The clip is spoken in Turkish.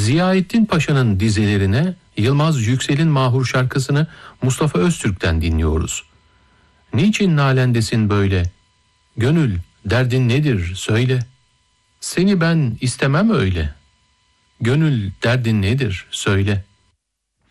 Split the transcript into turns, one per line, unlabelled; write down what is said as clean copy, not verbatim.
Ziyaettin Paşa'nın dizelerine Yılmaz Yüksel'in Mahur şarkısını Mustafa Öztürk'ten dinliyoruz. Niçin nalendesin böyle? Gönül, derdin nedir söyle. Seni ben istemem öyle. Gönül, derdin nedir söyle.